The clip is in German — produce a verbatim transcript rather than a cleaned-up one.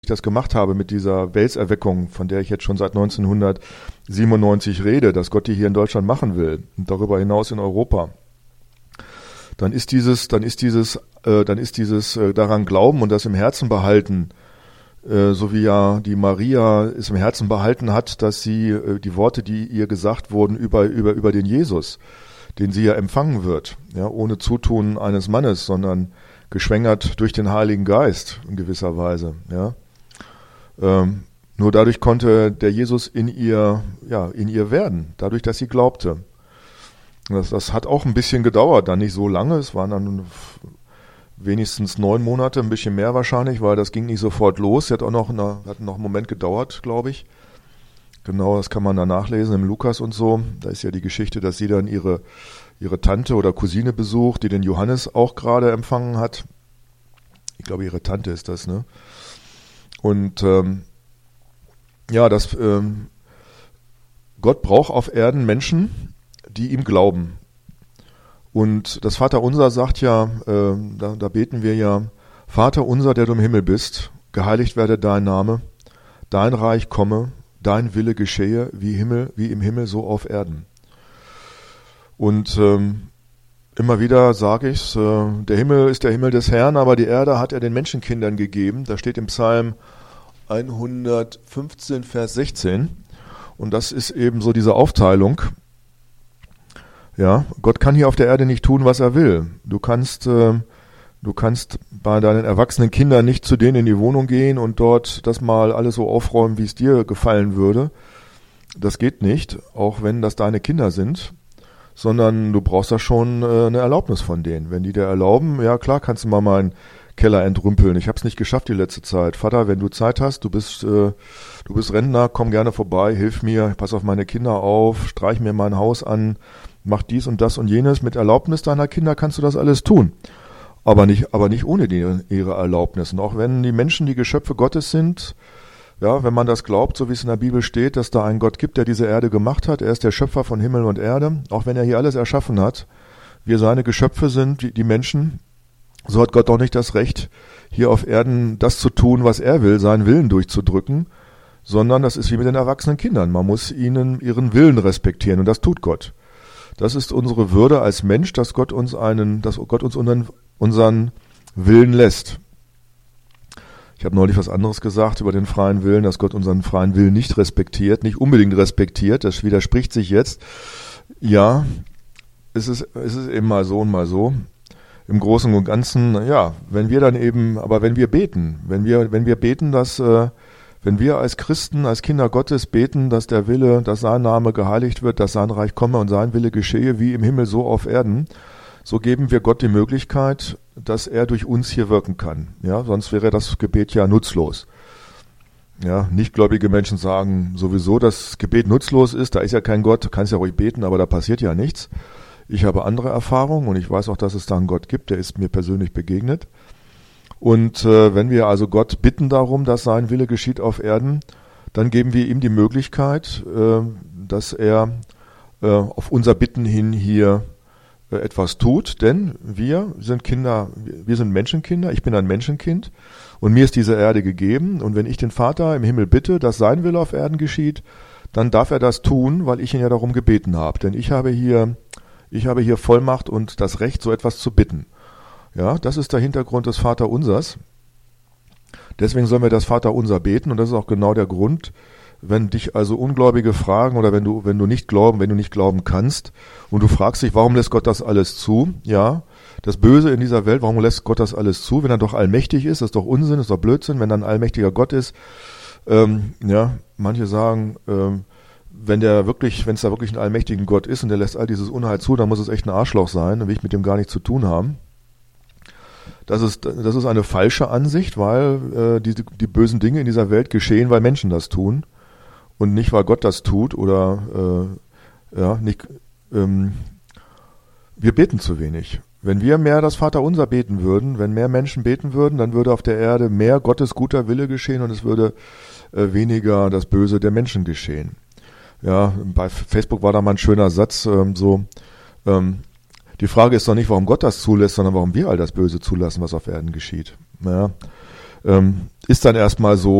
ich das gemacht habe mit dieser Welserweckung, von der ich jetzt schon seit neunzehnhundertsiebenundneunzig rede, dass Gott die hier in Deutschland machen will und darüber hinaus in Europa, dann ist dieses, dann ist dieses, äh, dann ist dieses äh, daran glauben und das im Herzen behalten, äh, so wie ja die Maria es im Herzen behalten hat, dass sie äh, die Worte, die ihr gesagt wurden über über über den Jesus, den sie ja empfangen wird, ja, ohne Zutun eines Mannes, sondern geschwängert durch den Heiligen Geist in gewisser Weise, ja. Ähm, nur dadurch konnte der Jesus in ihr, ja, in ihr werden, dadurch, dass sie glaubte. Das, das hat auch ein bisschen gedauert, dann nicht so lange, es waren dann wenigstens neun Monate, ein bisschen mehr wahrscheinlich, weil das ging nicht sofort los, es hat auch noch, eine, hat noch einen Moment gedauert, glaube ich. Genau, das kann man da nachlesen im Lukas und so, da ist ja die Geschichte, dass sie dann ihre, ihre Tante oder Cousine besucht, die den Johannes auch gerade empfangen hat. Ich glaube, ihre Tante ist das, ne? Und ähm, ja, das ähm, Gott braucht auf Erden Menschen, die ihm glauben. Und das Vaterunser sagt ja, äh, da, da beten wir ja, Vater unser, der du im Himmel bist, geheiligt werde dein Name, dein Reich komme, dein Wille geschehe, wie Himmel, wie im Himmel, so auf Erden. Und ähm, immer wieder sage ich, äh, der Himmel ist der Himmel des Herrn, aber die Erde hat er den Menschenkindern gegeben. Da steht im Psalm hundertfünfzehn, Vers sechzehn. Und das ist eben so diese Aufteilung. Ja, Gott kann hier auf der Erde nicht tun, was er will. Du kannst, äh, du kannst bei deinen erwachsenen Kindern nicht zu denen in die Wohnung gehen und dort das mal alles so aufräumen, wie es dir gefallen würde. Das geht nicht, auch wenn das deine Kinder sind. Sondern du brauchst da schon äh, eine Erlaubnis von denen. Wenn die dir erlauben, ja klar, kannst du mal meinen Keller entrümpeln. Ich habe es nicht geschafft die letzte Zeit. Vater, wenn du Zeit hast, du bist äh, du bist Rentner, komm gerne vorbei, hilf mir, pass auf meine Kinder auf, streich mir mein Haus an, mach dies und das und jenes. Mit Erlaubnis deiner Kinder kannst du das alles tun. Aber nicht, aber nicht ohne die, ihre Erlaubnis. Und auch wenn die Menschen die Geschöpfe Gottes sind, ja, wenn man das glaubt, so wie es in der Bibel steht, dass da einen Gott gibt, der diese Erde gemacht hat, er ist der Schöpfer von Himmel und Erde, auch wenn er hier alles erschaffen hat, wir seine Geschöpfe sind, die, die Menschen, so hat Gott doch nicht das Recht, hier auf Erden das zu tun, was er will, seinen Willen durchzudrücken, sondern das ist wie mit den erwachsenen Kindern, man muss ihnen ihren Willen respektieren und das tut Gott. Das ist unsere Würde als Mensch, dass Gott uns einen, dass Gott uns unseren, unseren Willen lässt. Ich habe neulich was anderes gesagt über den freien Willen, dass Gott unseren freien Willen nicht respektiert, nicht unbedingt respektiert. Das widerspricht sich jetzt. Ja, es ist, es ist eben mal so und mal so. Im Großen und Ganzen, ja, wenn wir dann eben, aber wenn wir beten, wenn wir, wenn wir beten, dass, äh, wenn wir als Christen, als Kinder Gottes beten, dass der Wille, dass sein Name geheiligt wird, dass sein Reich komme und sein Wille geschehe, wie im Himmel, so auf Erden, so geben wir Gott die Möglichkeit, dass er durch uns hier wirken kann. Ja, sonst wäre das Gebet ja nutzlos. Ja, nichtgläubige Menschen sagen sowieso, dass das Gebet nutzlos ist. Da ist ja kein Gott, du kannst ja ruhig beten, aber da passiert ja nichts. Ich habe andere Erfahrungen und ich weiß auch, dass es da einen Gott gibt, der ist mir persönlich begegnet. Und äh, wenn wir also Gott bitten darum, dass sein Wille geschieht auf Erden, dann geben wir ihm die Möglichkeit, äh, dass er äh, auf unser Bitten hin hier etwas tut, denn wir sind Kinder, wir sind Menschenkinder, ich bin ein Menschenkind und mir ist diese Erde gegeben und wenn ich den Vater im Himmel bitte, dass sein Wille auf Erden geschieht, dann darf er das tun, weil ich ihn ja darum gebeten habe, denn ich habe hier, ich habe hier Vollmacht und das Recht, so etwas zu bitten. Ja, das ist der Hintergrund des Vaterunsers. Deswegen sollen wir das Vaterunser beten und das ist auch genau der Grund, wenn dich also Ungläubige fragen oder wenn du, wenn du nicht glauben, wenn du nicht glauben kannst und du fragst dich, warum lässt Gott das alles zu? Ja, das Böse in dieser Welt, warum lässt Gott das alles zu? Wenn er doch allmächtig ist, das ist doch Unsinn, das ist doch Blödsinn, wenn er ein allmächtiger Gott ist. Ähm, ja, manche sagen, ähm, wenn der wirklich, wenn es da wirklich einen allmächtigen Gott ist und der lässt all dieses Unheil zu, dann muss es echt ein Arschloch sein, dann will ich mit dem gar nichts zu tun haben. Das ist, das ist eine falsche Ansicht, weil äh, die, die bösen Dinge in dieser Welt geschehen, weil Menschen das tun. Und nicht, weil Gott das tut oder äh, ja, nicht. Ähm, wir beten zu wenig. Wenn wir mehr das Vaterunser beten würden, wenn mehr Menschen beten würden, dann würde auf der Erde mehr Gottes guter Wille geschehen und es würde äh, weniger das Böse der Menschen geschehen. Ja, bei Facebook war da mal ein schöner Satz, ähm, so, ähm, die Frage ist doch nicht, warum Gott das zulässt, sondern warum wir all das Böse zulassen, was auf Erden geschieht. Ja, ähm, ist dann erstmal so,